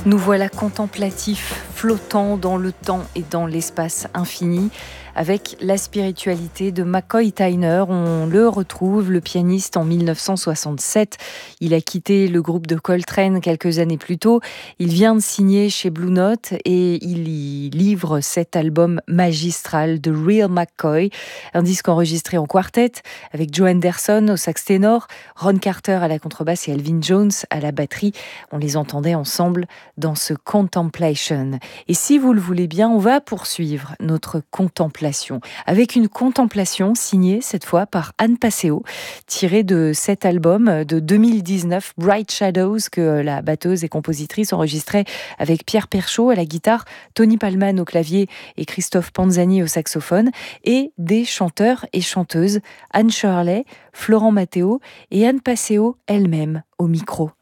Nous voilà contemplatifs, flottant dans le temps et dans l'espace infini, avec la spiritualité de McCoy Tyner. On le retrouve, le pianiste, en 1967. Il a quitté le groupe de Coltrane quelques années plus tôt. Il vient de signer chez Blue Note et il y livre cet album magistral de Real McCoy, un disque enregistré en quartet avec Joe Henderson au sax ténor, Ron Carter à la contrebasse et Elvin Jones à la batterie. On les entendait ensemble dans ce Contemplation. Et si vous le voulez bien, on va poursuivre notre contemplation avec une contemplation signée cette fois par Anne Passeo, tirée de cet album de 2019, Bright Shadows, que la batteuse et compositrice enregistrait avec Pierre Perchaud à la guitare, Tony Palman au clavier et Christophe Panzani au saxophone, et des chanteurs et chanteuses, Anne Shirley, Florent Matteo et Anne Passeo elle-même au micro.